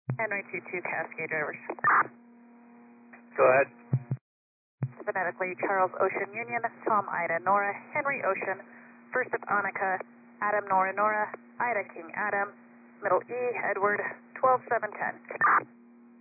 Henry 22 Cascade drivers. Go ahead. Phonetically, Charles Ocean Union, Tom Ida Nora, Henry Ocean, first of Annika, Adam Nora Nora, Ida King Adam, middle E, Edward, 12710.